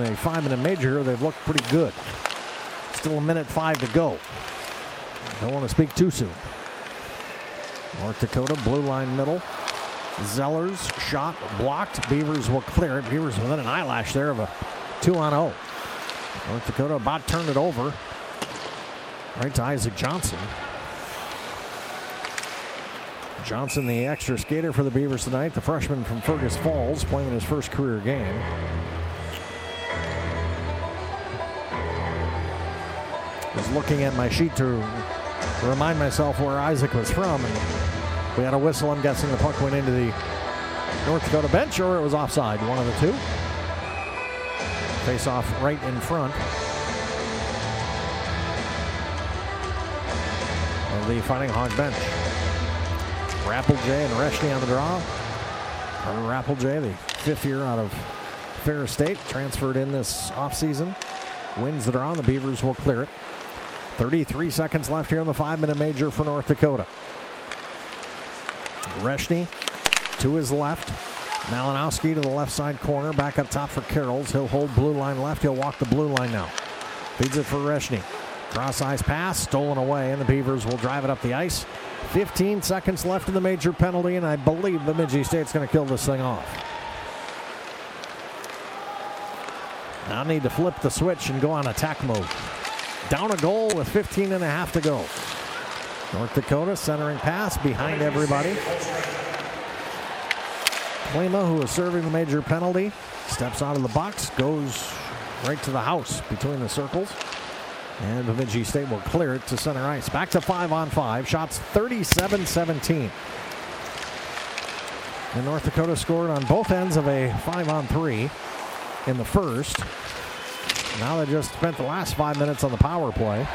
a 5-minute major, they've looked pretty good. Still 1:05 to go. Don't want to speak too soon. North Dakota, blue line middle. Zeller's shot blocked. Beavers will clear it. Beavers within an eyelash there of a 2-on-0. North Dakota about turned it over. Right to Isaac Johnson. Johnson, the extra skater for the Beavers tonight. The freshman from Fergus Falls, playing his first career game. Was looking at my sheet to remind myself where Isaac was from, and we had a whistle. I'm guessing the puck went into the North Dakota bench, or it was offside, one of the two. Face off right in front of the Fighting Hog bench. Rappeljay and Reshny on the draw. Rappeljay, the 5th year out of Ferris State, transferred in this offseason. Wins the draw, and the Beavers will clear it. 33 seconds left here in the 5-minute major for North Dakota. Reshny to his left. Malinowski to the left side corner. Back up top for Carrolls. He'll hold blue line left. He'll walk the blue line now. Feeds it for Reshny. Cross-ice pass, stolen away, and the Beavers will drive it up the ice. 15 seconds left in the major penalty, and I believe Bemidji State's going to kill this thing off. Now need to flip the switch and go on attack mode. Down a goal with 15 and a half to go. North Dakota centering pass behind everybody. Klima, who is serving the major penalty, steps out of the box, goes right to the house between the circles. And Bemidji State will clear it to center ice. Back to 5-on-5. Shots 37-17. And North Dakota scored on both ends of a 5-on-3 in the first. Now they just spent the last 5 minutes on the power play.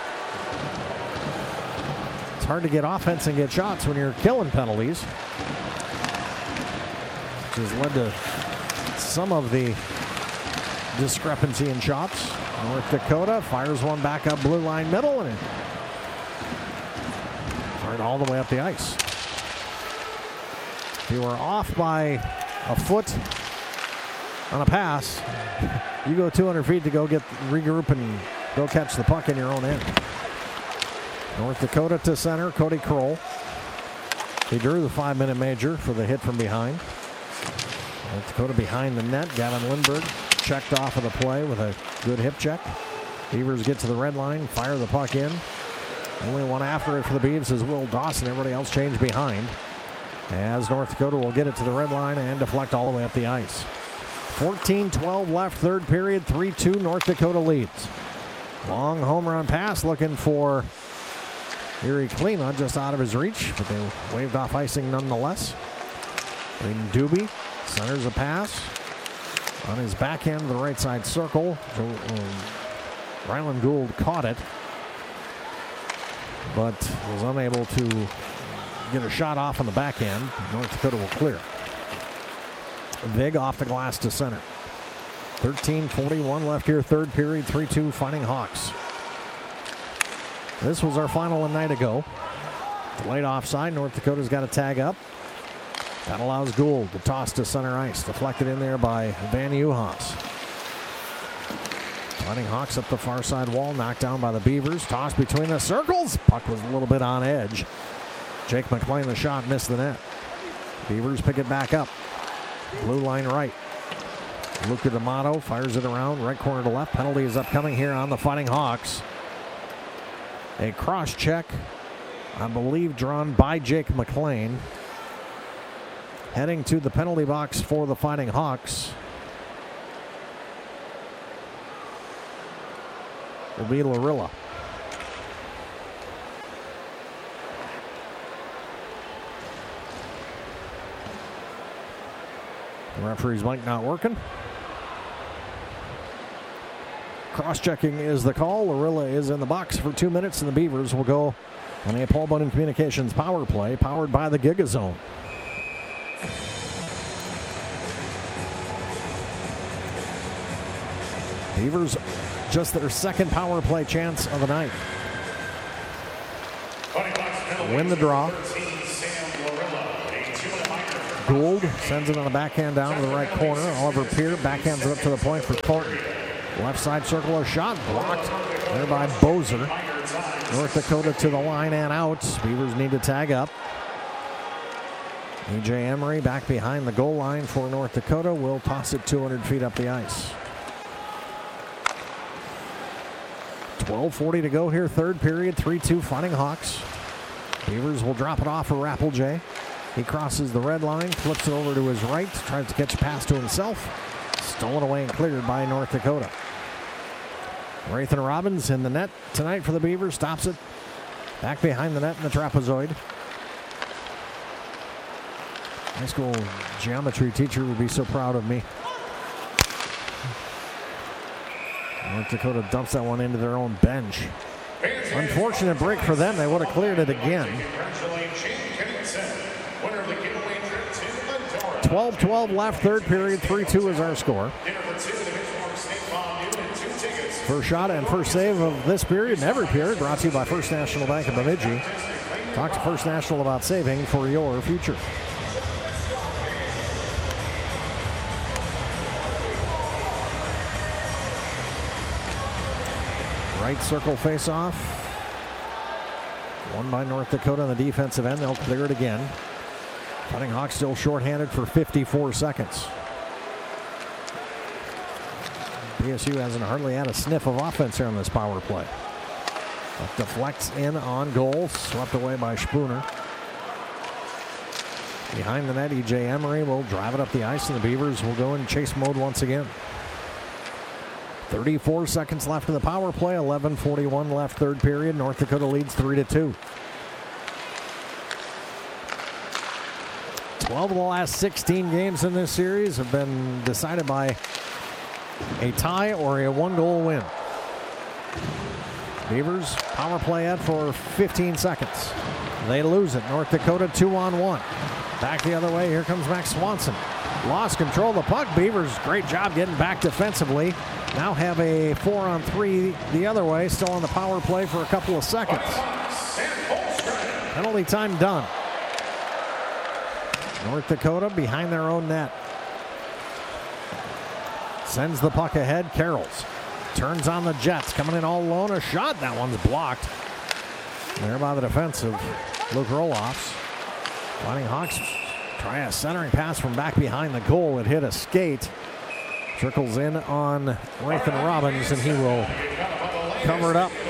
It's hard to get offense and get shots when you're killing penalties, which has led to some of the discrepancy in shots. North Dakota fires one back up blue line middle, and fired all the way up the ice. If you are off by a foot on a pass, you go 200 feet to go regroup and go catch the puck in your own end. North Dakota to center, Cody Kroll. He drew the 5-minute major for the hit from behind. North Dakota behind the net. Gavin Lindberg checked off of the play with a good hip check. Beavers get to the red line, fire the puck in. Only one after it for the Beavs is Will Dawson. Everybody else changed behind, as North Dakota will get it to the red line and deflect all the way up the ice. 14-12 left, third period, 3-2 North Dakota leads. Long home run pass looking for Erie Klima, just out of his reach, but they waved off icing nonetheless. Braden Doobie centers a pass on his backhand to the right side circle. Ryland Gould caught it, but was unable to get a shot off on the backhand. North Dakota will clear. Vig off the glass to center. 13:41 left here, third period, 3-2 Fighting Hawks. This was our final one night ago. Delayed offside. North Dakota's got a tag up. That allows Gould to toss to center ice. Deflected in there by Van Uhas. Fighting Hawks up the far side wall. Knocked down by the Beavers. Tossed between the circles. Puck was a little bit on edge. Jake McLean, the shot, missed the net. Beavers pick it back up. Blue line right. Luca D'Amato fires it around. Right corner to left. Penalty is upcoming here on the Fighting Hawks. A cross check, I believe, drawn by Jake McLean. Heading to the penalty box for the Fighting Hawks will be Larilla. The referee's mic not working. Cross-checking is the call. Larilla is in the box for 2 minutes, and the Beavers will go on a Paul Bunyan Communications power play, powered by the GigaZone. Beavers just their second power play chance of the night. Win the draw. Gould sends it on the backhand down to the right corner. Oliver Peer backhands it up to the point for Thornton. Left side circular shot blocked there by Bozer. North Dakota to the line and out. Beavers need to tag up. E.J. Emery back behind the goal line for North Dakota. Will toss it 200 feet up the ice. 12:40 to go here, third period. 3-2 Fighting Hawks. Beavers will drop it off for Rappelje. He crosses the red line, flips it over to his right, tries to catch a pass to himself. Stolen away and cleared by North Dakota. Rathan Robbins in the net tonight for the Beavers. Stops it. Back behind the net in the trapezoid. High school geometry teacher would be so proud of me. North Dakota dumps that one into their own bench. Unfortunate break for them. They would have cleared it again. 12-12 left, third period. 3-2 is our score. First shot and first save of this period and every period brought to you by First National Bank of Bemidji. Talk to First National about saving for your future. Right circle face-off. Won by North Dakota on the defensive end. They'll clear it again. Fighting Hawks still shorthanded for 54 seconds. BSU hasn't hardly had a sniff of offense here on this power play. But deflects in on goal. Swept away by Spooner. Behind the net, E.J. Emery will drive it up the ice, and the Beavers will go in chase mode once again. 34 seconds left in the power play. 11:41 left, third period. North Dakota leads 3-2. 12 of the last 16 games in this series have been decided by a tie or a one-goal win. Beavers power play out for 15 seconds. They lose it. North Dakota 2-on-1. Back the other way. Here comes Max Swanson. Lost control of the puck. Beavers, great job getting back defensively. Now have a 4-on-3 the other way. Still on the power play for a couple of seconds. Penalty time done. North Dakota behind their own net. Sends the puck ahead. Carrolls turns on the Jets. Coming in all alone. A shot. That one's blocked. There by the defensive Luke Roloffs. Fighting Hawks try a centering pass from back behind the goal. It hit a skate. Trickles in on Rathan Robbins, and he will cover it up.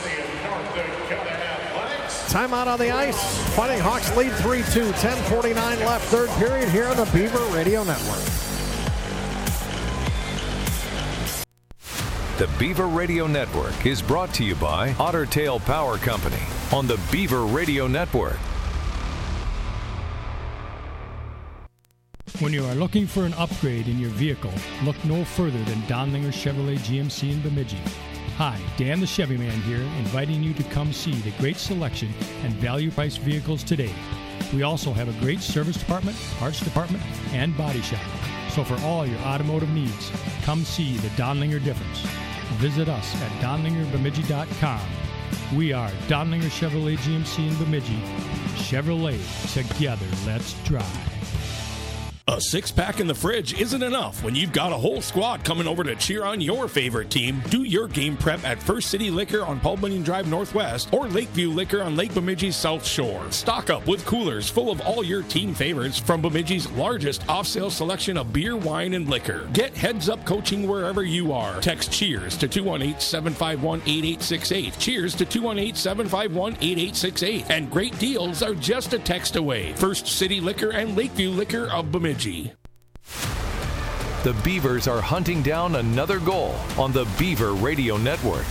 Timeout on the ice. Fighting Hawks lead 3-2. 10:49 left, third period here on the Beaver Radio Network. The Beaver Radio Network is brought to you by Otter Tail Power Company on the Beaver Radio Network. When you are looking for an upgrade in your vehicle, look no further than Donlinger Chevrolet GMC in Bemidji. Hi, Dan the Chevy Man here, inviting you to come see the great selection and value-priced vehicles today. We also have a great service department, parts department, and body shop. So for all your automotive needs, come see the Donlinger difference. Visit us at DonlingerBemidji.com. We are Donlinger Chevrolet GMC in Bemidji. Chevrolet, together, let's drive. A six-pack in the fridge isn't enough when you've got a whole squad coming over to cheer on your favorite team. Do your game prep at First City Liquor on Paul Bunyan Drive Northwest or Lakeview Liquor on Lake Bemidji's South Shore. Stock up with coolers full of all your team favorites from Bemidji's largest off-sale selection of beer, wine, and liquor. Get heads-up coaching wherever you are. Text CHEERS to 218-751-8868. CHEERS to 218-751-8868. And great deals are just a text away. First City Liquor and Lakeview Liquor of Bemidji. The Beavers are hunting down another goal on the Beaver Radio Network.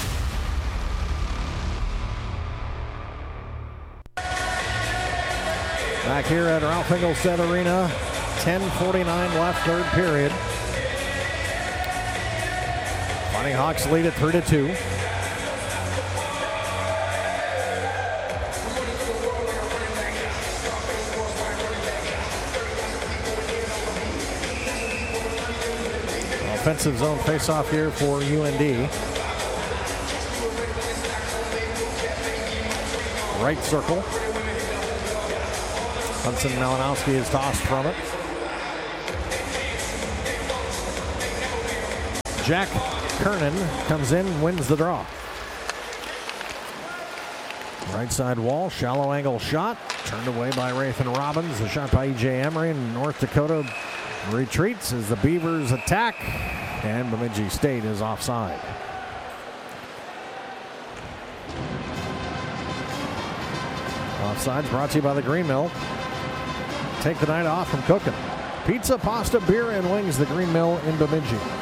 Back here at Ralph Engelstad Arena, 10:49 left, third period. Fighting Hawks lead at 3-2. Offensive zone face-off here for UND. Right circle. Hudson Malinowski is tossed from it. Jack Kernan comes in, wins the draw. Right side wall, shallow angle shot. Turned away by Rathan Robbins. The shot by E.J. Emery. And North Dakota retreats as the Beavers attack. And Bemidji State is offside. Offsides brought to you by the Green Mill. Take the night off from cooking. Pizza, pasta, beer, and wings. The Green Mill in Bemidji.